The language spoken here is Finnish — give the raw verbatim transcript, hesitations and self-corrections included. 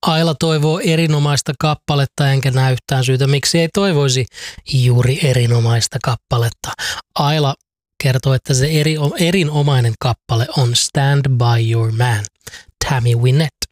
Aila toivoo erinomaista kappaletta, enkä näe yhtään syytä, miksi ei toivoisi juuri erinomaista kappaletta. Aila kertoo, että se eri, erinomainen kappale on Stand by Your Man, Tammy Wynette.